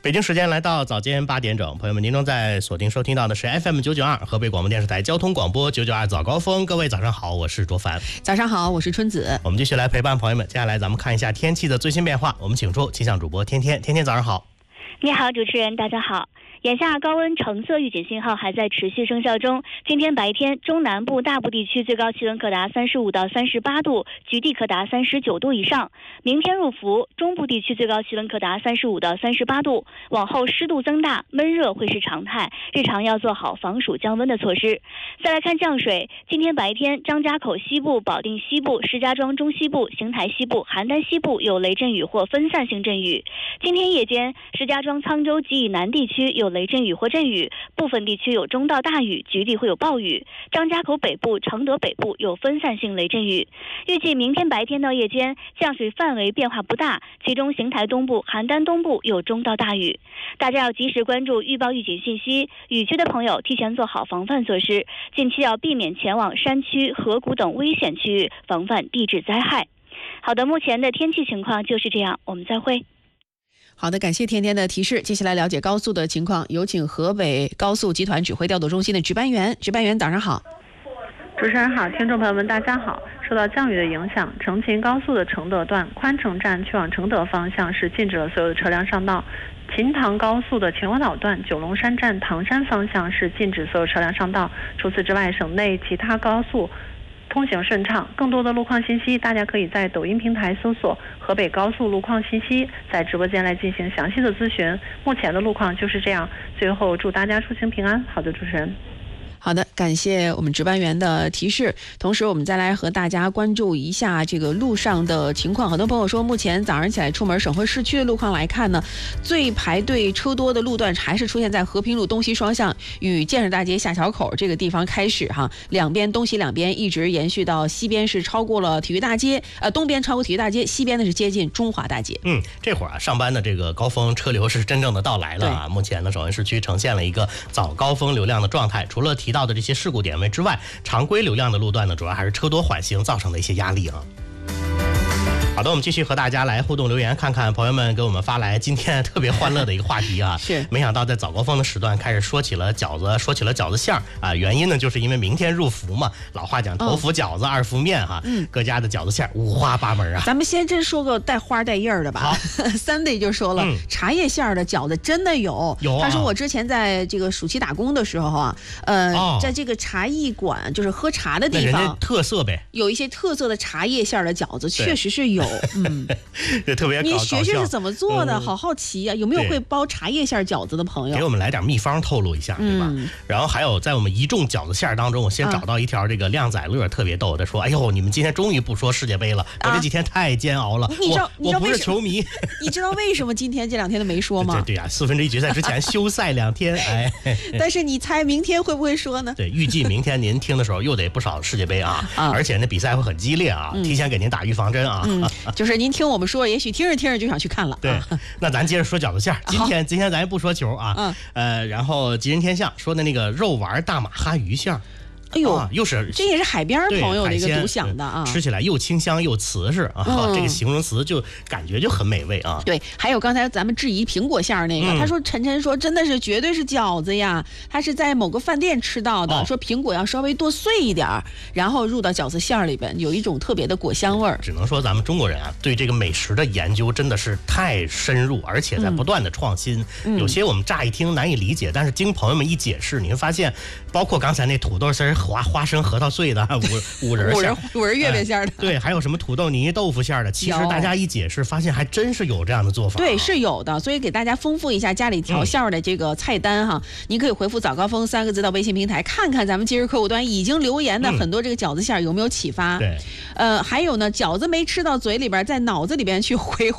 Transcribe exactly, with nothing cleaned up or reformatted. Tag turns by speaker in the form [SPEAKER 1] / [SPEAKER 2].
[SPEAKER 1] 北京时间来到早间八点整，朋友们，您正在锁定收听到的是 F M 九九二河北广播电视台交通广播九九二早高峰。各位早上好，我是卓凡。
[SPEAKER 2] 早上好，我是春子。
[SPEAKER 1] 我们继续来陪伴朋友们，接下来咱们看一下天气的最新变化。我们请出气象主播天天，天天早上好。
[SPEAKER 3] 你好，主持人，大家好。眼下高温橙色预警信号还在持续生效中。今天白天，中南部大部地区最高气温可达三十五到三十八度，局地可达三十九度以上。明天入伏，中部地区最高气温可达三十五到三十八度。往后湿度增大，闷热会是常态，日常要做好防暑降温的措施。再来看降水，今天白天，张家口西部、保定西部、石家庄中西部、邢台西部、邯郸西部有雷阵雨或分散性阵雨。今天夜间，石家庄、沧州及以南地区有雷阵雨或阵雨，部分地区有中到大雨，局地会有暴雨。张家口北部、承德北部有分散性雷阵雨。预计明天白天到夜间降水范围变化不大，其中邢台东部、邯郸东部有中到大雨。大家要及时关注预报预警信息，雨区的朋友提前做好防范措施，近期要避免前往山区、河谷等危险区域，防范地质灾害。好的，目前的天气情况就是这样，我们再会。
[SPEAKER 2] 好的，感谢天天的提示。接下来了解高速的情况，有请河北高速集团指挥调度中心的值班员。值班员早上好。
[SPEAKER 4] 主持人好，听众朋友们大家好。受到降雨的影响，承秦高速的承德段宽城站去往承德方向是禁止了所有的车辆上道。秦唐高速的秦皇岛段九龙山站唐山方向是禁止所有车辆上道。除此之外，省内其他高速通行顺畅。更多的路况信息，大家可以在抖音平台搜索河北高速路况信息，在直播间来进行详细的咨询。目前的路况就是这样。最后祝大家出行平安。好的，主持人。
[SPEAKER 2] 好的，感谢我们值班员的提示。同时我们再来和大家关注一下这个路上的情况。很多朋友说，目前早上起来出门省会市区的路况来看呢，最排队车多的路段还是出现在和平路东西双向与建设大街下桥口这个地方开始哈，两边东西两边一直延续到西边是超过了体育大街，呃，东边超过体育大街，西边呢是接近中华大街。
[SPEAKER 1] 嗯，这会儿啊，上班的这个高峰车流是真正的到来了啊。目前呢，省会市区呈现了一个早高峰流量的状态，除了提到的这些事故点位之外，常规流量的路段呢，主要还是车多缓行造成的一些压力啊。好的，我们继续和大家来互动留言，看看朋友们给我们发来今天特别欢乐的一个话题啊。
[SPEAKER 2] 是，
[SPEAKER 1] 没想到在早高峰的时段开始说起了饺子，说起了饺子馅儿啊。原因呢，就是因为明天入伏嘛，老话讲头伏饺子，哦、二伏面哈、啊，嗯，各家的饺子馅儿五花八门啊。
[SPEAKER 2] 咱们先真说个带花带印儿的吧。
[SPEAKER 1] 好
[SPEAKER 2] Sunday 就说了、嗯，茶叶馅儿的饺子真的有。
[SPEAKER 1] 有、啊。
[SPEAKER 2] 他说我之前在这个暑期打工的时候啊，呃，哦、在这个茶艺馆，就是喝茶的地方，
[SPEAKER 1] 特色呗，
[SPEAKER 2] 有一些特色的茶叶馅儿的饺子，确实是有，嗯。
[SPEAKER 1] 这特别搞
[SPEAKER 2] 你学学是怎么做的、
[SPEAKER 1] 嗯、
[SPEAKER 2] 好好奇啊！有没有会包茶叶馅饺子的朋友？
[SPEAKER 1] 给我们来点秘方透露一下，对吧、嗯、然后还有在我们一众饺子馅当中，我先找到一条这个靓仔乐特别逗的说、啊、哎呦，你们今天终于不说世界杯了、啊、我这几天太煎熬了。
[SPEAKER 2] 你知道
[SPEAKER 1] 我我不是球迷。
[SPEAKER 2] 你知道为什么今天这两天都没说吗？
[SPEAKER 1] 对对呀、啊，四分之一决赛之前休赛两天哎。
[SPEAKER 2] 但是你猜明天会不会说呢？
[SPEAKER 1] 对，预计明天您听的时候又得不少世界杯啊，啊而且那比赛会很激烈啊、嗯、提前给您打预防针啊、
[SPEAKER 2] 嗯、就是您听我们说，也许听着听着就想去看了。
[SPEAKER 1] 对，那咱接着说饺子馅儿。今天今天咱也不说球啊，嗯，呃，然后吉人天相说的那个肉丸大马哈鱼馅儿。
[SPEAKER 2] 哎呦、
[SPEAKER 1] 啊，又是
[SPEAKER 2] 这也是海边朋友的一个独享的啊，
[SPEAKER 1] 吃起来又清香又瓷实啊、嗯，这个形容词就感觉就很美味啊。
[SPEAKER 2] 对，还有刚才咱们质疑苹果馅儿那个，嗯、他说晨晨说真的是绝对是饺子呀，他是在某个饭店吃到的，哦、说苹果要稍微剁碎一点，然后入到饺子馅儿里边，有一种特别的果香味儿。
[SPEAKER 1] 只能说咱们中国人啊，对这个美食的研究真的是太深入，而且在不断的创新。嗯、有些我们乍一听难以理解，但是经朋友们一解释，你会发现，包括刚才那土豆丝儿、花花生核桃碎的五五仁馅、
[SPEAKER 2] 五仁月饼馅的、
[SPEAKER 1] 哎，对，还有什么土豆泥豆腐馅的，其实大家一解释，发现还真是有这样的做法、啊。
[SPEAKER 2] 对，是有的，所以给大家丰富一下家里调馅的这个菜单哈。嗯、您可以回复早高峰三个字到微信平台，看看咱们今日客户端已经留言的很多这个饺子馅有没有启发。
[SPEAKER 1] 对、
[SPEAKER 2] 嗯，呃，还有呢，饺子没吃到嘴里边，在脑子里边去回